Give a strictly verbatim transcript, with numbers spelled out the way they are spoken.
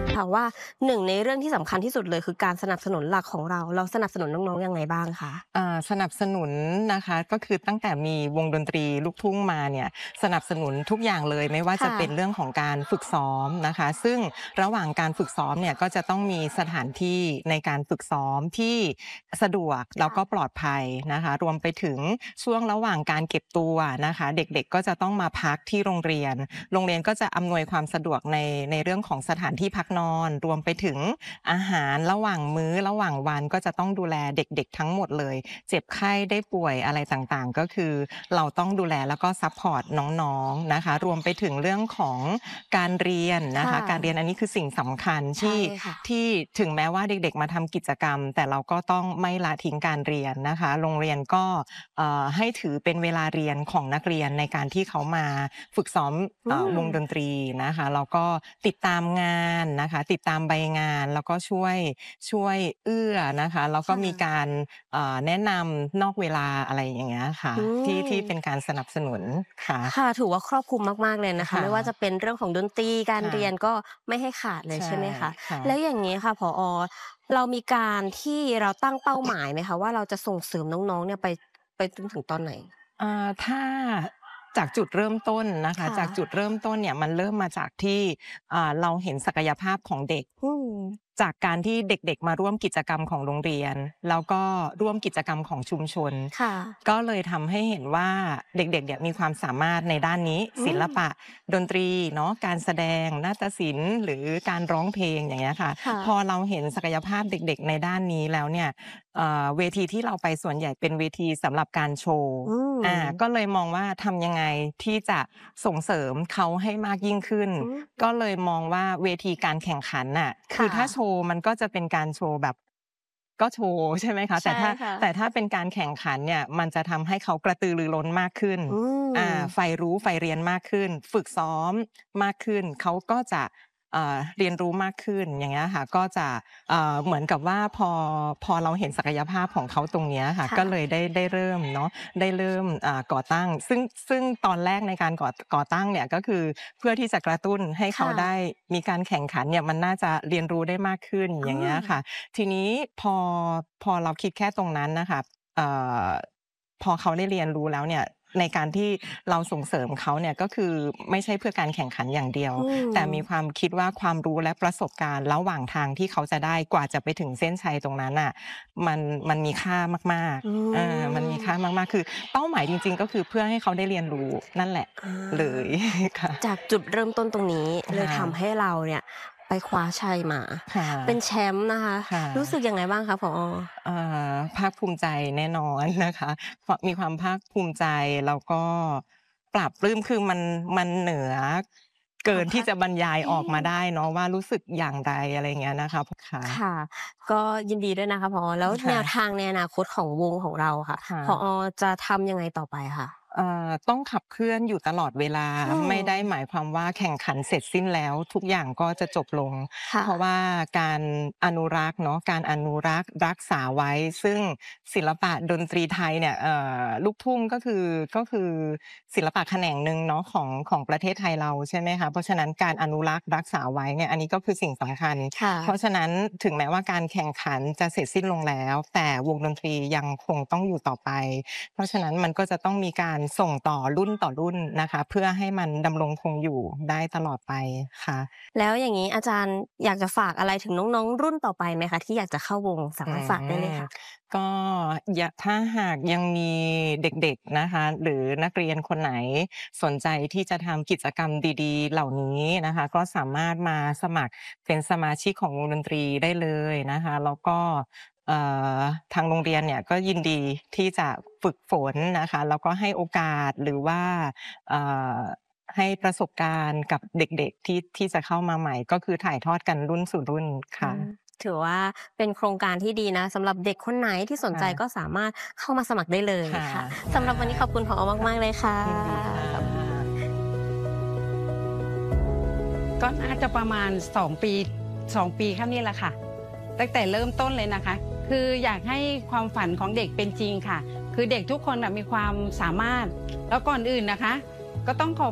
ค่ะว่าหนึ่งในเรื่องที่สำคัญที่สุดเลยคือการสนับสนุนหลักของเราเราสนับสนุนน้องๆยังไงบ้างคะอ่าสนับสนุนนะคะก็คือตั้งแต่มีวงดนตรีลูกทุ่งมาเนี่ยสนับสนุนทุกอย่างเลยไม่ว่าจะค่ะเป็นเรื่องของการฝึกซ้อมนะคะซึ่งระหว่างการฝึกซ้อมเนี่ยก็จะต้องมีสถานที่ในการฝึกซ้อมที่สะดวกแล้วก็ปลอดภัยนะคะรวมไปถึงช่วงระหว่างการเก็บตัวนะคะเด็กๆก็จะต้องมาพักที่โรงเรียนโรงเรียนก็จะอำนวยความสะดวกในในเรื่องของสถานที่พักนอนรวมไปถึงอาหารระหว่างมื้อระหว่างวันก็จะต้องดูแลเด็กๆทั้งหมดเลยเจ็บไข้ได้ป่วยอะไรต่างๆก็คือเราต้องดูแลแล้วก็ซัปพอร์ตน้องๆนะคะรวมไปถึงเรื่องของการเรียนนะคะค่ะการเรียนอันนี้คือสิ่งสำคัญใช่ที่ค่ะที่ถึงแม้ว่าเด็กๆมาทำกิจกรรมแต่เราก็ต้องไม่ละทิ้งการเรียนนะคะโรงเรียนก็เอ่อให้ถือเป็นเวลาเรียนของนักเรียนในการที่เขามาฝึกซ้อมอืเอ่อมวงดนตรีนะคะแล้วก็ติดตามงานนะคะติดตามใบงานแล้วก็ช่วยช่วยเอื้อนะคะแล้วก็มีค่ะการเอ่อแนะนำนอกเวลาอะไรอย่างเงี้ยค่ะอืที่มที่เป็นการสนับสนุนค่ะค่ะถือว่าครอบคลุมมากๆเลยนะคะค่ะไม่ว่าจะเป็นเรื่องของดนตรีการค่ะเรียนก็ไม่ให้ขาดเลยใช่ใช่ไหมคะค่ะแล้วอย่างงี้ค่ะผอเรามีการที่เราตั้งเป้าหมายไหมคะว่าเราจะส่งเสริมน้องๆเนี่ยไปไปจนถึงตอนไหนอ่าถ้าจากจุดเริ่มต้นนะคะค่ะจากจุดเริ่มต้นเนี่ยมันเริ่มมาจากที่อ่าเราเห็นศักยภาพของเด็กอืมจากการที่เด็กๆมาร่วมกิจกรรมของโรงเรียนแล้วก็ร่วมกิจกรรมของชุมชนค่ะก็เลยทำให้เห็นว่าเด็กๆเนี่ยมีความสามารถในด้านนี้อืมศิลปะดนตรีเนาะการแสดงนาฏศิลป์หรือการร้องเพลงอย่างเงี้ยค่ะค่ะพอเราเห็นศักยภาพเด็กๆในด้านนี้แล้วเนี่ยเอ่อเวทีที่เราไปส่วนใหญ่เป็นเวทีสำหรับการโชว์อืมอาก็เลยมองว่าทำยังไงที่จะส่งเสริมเขาให้มากยิ่งขึ้นอืมก็เลยมองว่าเวทีการแข่งขันน่ะคือค่ะถ้าโชว์มันก็จะเป็นการโชว์แบบก็โชว์ใช่ไหมคะแต่ใช่ถ้าค่ะแต่ถ้าเป็นการแข่งขันเนี่ยมันจะทำให้เขากระตือรือร้นมากขึ้นอือ่ามใฝ่รู้ใฝ่เรียนมากขึ้นฝึกซ้อมมากขึ้นเขาก็จะเอ่อเรียนรู้มากขึ้นอย่างเงี้ยค่ะก็จะเอ่อเหมือนกับว่าพอพอเราเห็นศักยภาพของเขาตรงเนี้ยค่ะค่ะก็เลยได้ได้เริ่มเนาะ ได้เริ่มอ่าก่อตั้งซึ่งซึ่งตอนแรกในการก่อก่อตั้งเนี่ยก็คือเพื่อที่จะกระตุ้นให้เขาค่ะได้มีการแข่งขันเนี่ยมันน่าจะเรียนรู้ได้มากขึ้นออย่างเงี้ยค่ะาทีนี้พอพอเราคิดแค่ตรงนั้นน่ะค่ะเอ่อพอเขาได้เรียนรู้แล้วเนี่ยในการที่เราส่งเสริมเขาเนี่ยก็คือไม่ใช่เพื่อการแข่งขันอย่างเดียวอืมแต่มีความคิดว่าความรู้และประสบการณ์ระหว่างทางที่เขาจะได้กว่าจะไปถึงเส้นชัยตรงนั้นน่ะมันมันมีค่ามากอืๆ เออมันมีค่ามมากๆคือเป้าหมายจริงๆก็คือเพื่อให้เขาได้เรียนรู้นั่นแหละอเลายค่ะจากจุดเริ่มต้นตรงนี้เลยค่ะทำให้เราเนี่ยไปคว้าชัยมาค่ะเป็นแชมป์นะคะค่ะรู้สึกยังไงบ้างคะผอเอ่อภาคภูมิใจแน่นอนนะคะเพราะมีความภาคภูมิใจแล้วก็ปลาบปลื้มคือมันมันเหนือเกินที่ความคาดจะบรรยายออกมาอืมได้เนาะว่ารู้สึกอย่างไรอะไรอย่างเงี้ยนะคะค่ะค่ะก็ยินดีด้วยนะคะผอแล้วแนค่ะวทางในอนาคตของวงของเราค่ะค่ะผอจะทำยังไงต่อไปคะเอ่อต้องขับเคลื่อนอยู่ตลอดเวลาอืมไม่ได้หมายความว่าแข่งขันเสร็จสิ้นแล้วทุกอย่างก็จะจบลงค่ะเพราะว่าการอนุรักษ์เนาะการอนุรักษ์รักษาไว้ซึ่งศิลปะดนตรีไทยเนี่ยเอ่อลูกทุ่งก็คือก็คือศิลปะแขนงหนึ่งเนาะของของประเทศไทยเราใช่ไหมคะเพราะฉะนั้นการอนุรักษ์รักษาไว้เนี่ยอันนี้ก็คือสิ่งสำคัญค่ะเพราะฉะนั้นถึงแม้ว่าการแข่งขันจะเสร็จสิ้นลงแล้วแต่วงดนตรียังคงต้องอยู่ต่อไป เพราะฉะนั้นมันก็จะต้องมีการส่งต่อรุ่นต่อรุ่นนะคะเพื่อให้มันดำรงคงอยู่ได้ตลอดไปค่ะแล้วอย่างงี้อาจารย์อยากจะฝากอะไรถึงน้องๆรุ่นต่อไปไหมคะที่อยากจะเข้าวงสาอืมารถฝากได้เลยมค่ะก็ยะถ้าหากยังมีเด็กๆนะคะหรือนักเรียนคนไหนสนใจที่จะทำกิจกรรมดีๆเหล่านี้นะคะก็สามารถมาสมัครเป็นสมาชิกของวงดนตรีได้เลยนะคะแล้วก็เอ่อทางโรงเรียนเนี่ยก็ยินดีที่จะฝึกฝนนะคะแล้วก็ให้โอกาสหรือว่าเอ่อให้ประสบการณ์กับเด็กๆที่ที่จะเข้ามาใหม่ก็คือถ่ายทอดกันรุ่นสู่รุ่นอืค่ะมถือว่าเป็นโครงการที่ดีนะสำหรับเด็กคนไหนที่สนใจก็ค่ะสามารถเข้ามาสมัครได้เลยค่ะค่ะสำหรับวันนี้ค่ะขอบคุณผอมากๆเลยค่ะยินดีค่ขอบะก็น่าจะประมาณสองปีสองปีครับนี่แหละค่ะตั้งแต่เริ่มต้นเลยนะคะคืออยากให้ความฝันของเด็กเป็นจริงค่ะคือเด็กทุกคนน่ะมีความสามารถแล้วก่อนอื่นนะคะก็ต้องขอบ